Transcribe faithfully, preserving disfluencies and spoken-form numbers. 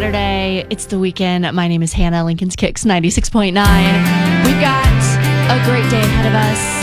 Saturday. It's the weekend. My name is Hannah, Lincoln's Kicks ninety-six point nine. We've got a great day ahead of us.